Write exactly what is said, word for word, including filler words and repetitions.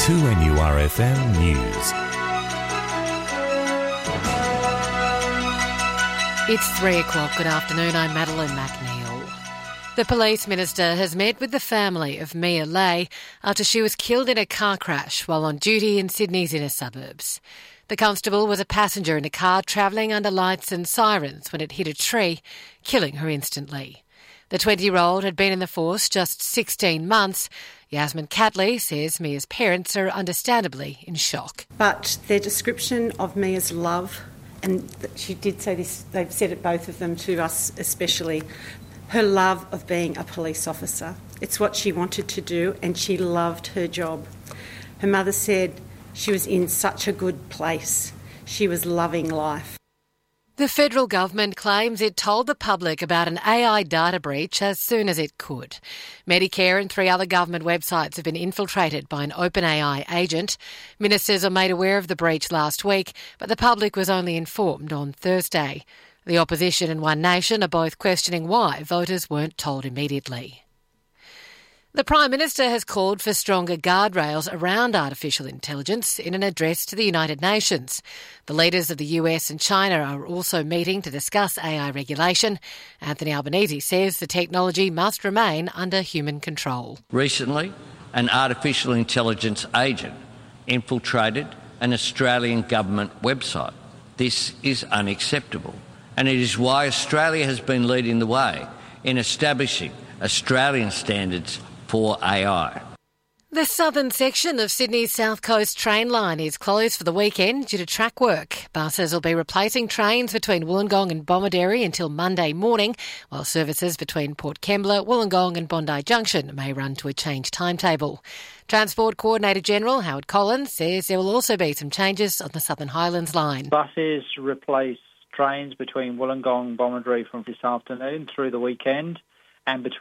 two N U R F M News. It's three o'clock. Good afternoon. I'm Madeline McNeil. The police minister has met with the family of Mia Lay after she was killed in a car crash while on duty in Sydney's inner suburbs. The constable was a passenger in a car travelling under lights and sirens when it hit a tree, killing her instantly. The twenty-year-old had been in the force just sixteen months. Yasmin Catley says Mia's parents are understandably in shock. But their description of Mia's love, and she did say this, they've said it, both of them, to us especially, her love of being a police officer. It's what she wanted to do, and she loved her job. Her mother said she was in such a good place. She was loving life. The federal government claims it told the public about an A I data breach as soon as it could. Medicare and three other government websites have been infiltrated by an OpenAI agent. Ministers were made aware of the breach last week, but the public was only informed on Thursday. The opposition and One Nation are both questioning why voters weren't told immediately. The Prime Minister has called for stronger guardrails around artificial intelligence in an address to the United Nations. The leaders of the U S and China are also meeting to discuss A I regulation. Anthony Albanese says the technology must remain under human control. Recently, an artificial intelligence agent infiltrated an Australian government website. This is unacceptable, and it is why Australia has been leading the way in establishing Australian standards for A I. The southern section of Sydney's South Coast train line is closed for the weekend due to track work. Buses will be replacing trains between Wollongong and Bomaderry until Monday morning, while services between Port Kembla, Wollongong and Bondi Junction may run to a changed timetable. Transport Coordinator General Howard Collins says there will also be some changes on the Southern Highlands line. Buses replace trains between Wollongong and Bomaderry from this afternoon through the weekend, and between